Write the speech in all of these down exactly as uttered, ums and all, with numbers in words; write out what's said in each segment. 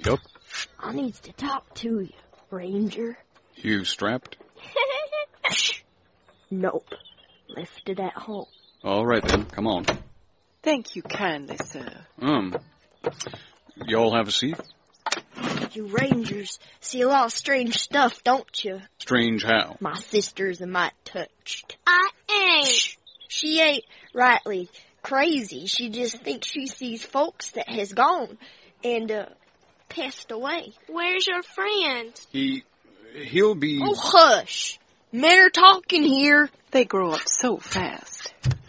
Yup. I needs to talk to you, Ranger. You strapped? Nope. Left it at home. All right, then. Come on. Thank you kindly, sir. Um, y'all have a seat? You Rangers see a lot of strange stuff, don't you? Strange how? My sister's a mite touched. I ain't. Shh. She ain't rightly crazy. She just thinks she sees folks that has gone and, uh, passed away. Where's your friend? He, he'll be... Oh, hush. Men are talking here. They grow up so fast.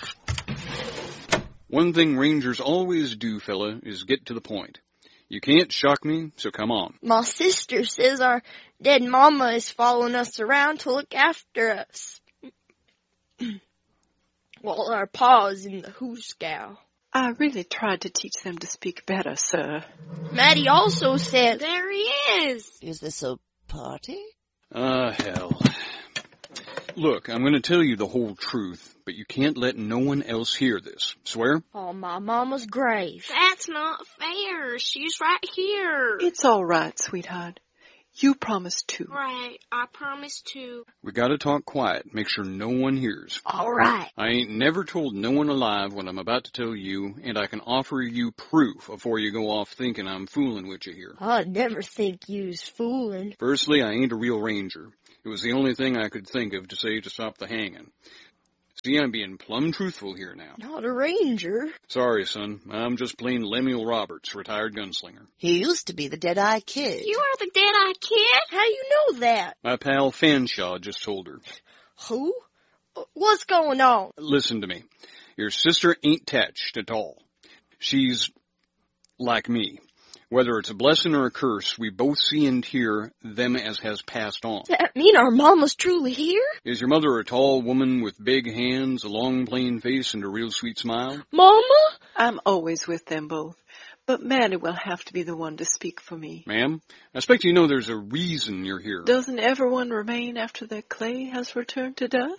One thing Rangers always do, fella, is get to the point. You can't shock me, so come on. My sister says our dead mama is following us around to look after us. While our pa's in the hoosgow. I really tried to teach them to speak better, sir. Maddie also said... There he is. Is this a party? Ah, uh, hell. Look, I'm going to tell you the whole truth, but you can't let no one else hear this. Swear? On my mama's grave. That's not fair. She's right here. It's all right, sweetheart. You promised to. Right, I promised to. We gotta talk quiet. Make sure no one hears. All right. I ain't never told no one alive what I'm about to tell you, and I can offer you proof before you go off thinking I'm fooling with you here. I'd never think you's fooling. Firstly, I ain't a real ranger. It was the only thing I could think of to say to stop the hanging. See, I'm being plumb truthful here now. Not a ranger. Sorry, son. I'm just plain Lemuel Roberts, retired gunslinger. He used to be the Deadeye Kid. You are the Deadeye Kid? How you know that? My pal Fanshaw just told her. Who? What's going on? Listen to me. Your sister ain't touched at all. She's like me. Whether it's a blessing or a curse, we both see and hear them as has passed on. Does that mean our mama's truly here? Is your mother a tall woman with big hands, a long plain face, and a real sweet smile? Mama? I'm always with them both, but Maddie will have to be the one to speak for me. Ma'am, I expect you know there's a reason you're here. Doesn't everyone remain after their clay has returned to dust?